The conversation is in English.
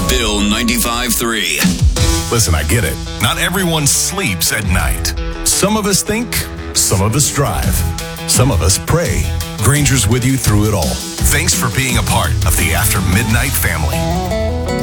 Bill 95.3. Listen, I get it. Not everyone sleeps at night. Some of us think, some of us drive, some of us pray. Granger's with you through it all. Thanks for being a part of the After Midnight family.